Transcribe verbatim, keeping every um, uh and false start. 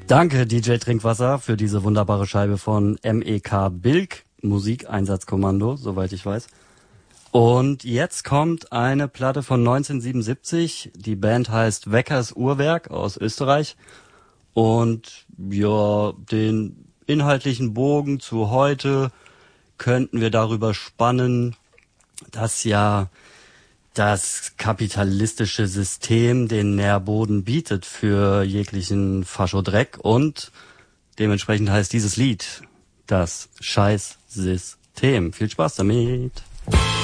Danke, D J Trinkwasser, für diese wunderbare Scheibe von M E K Bilk, Musikeinsatzkommando, soweit ich weiß. Und jetzt kommt eine Platte von neunzehnhundertsiebenundsiebzig. Die Band heißt Weckers Uhrwerk aus Österreich. Und ja, den inhaltlichen Bogen zu heute könnten wir darüber spannen, dass ja das kapitalistische System den Nährboden bietet für jeglichen Faschodreck. Und dementsprechend heißt dieses Lied das Scheißsystem. Viel Spaß damit.